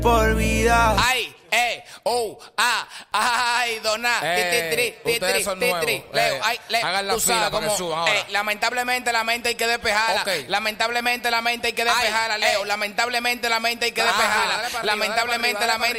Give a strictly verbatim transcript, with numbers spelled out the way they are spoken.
por vida. Ay, eh, oh, ah, ay, dona, Eh, ti, ti, tri, ustedes ti, son tri, nuevos. tri, Leo, Eh, ay, le, hagan la tú fila sabes para que cómo, suban ahora. eh, lamentablemente la mente hay que despejarla, Ok. lamentablemente la mente hay que despejarla, Ay, Leo, eh. lamentablemente la mente hay que Ajá, despejarla, dale para arriba, lamentablemente dale la para mente